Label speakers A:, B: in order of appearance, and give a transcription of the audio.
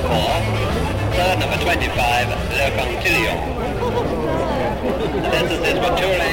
A: third number 25, Le Cantillon. This is his maturing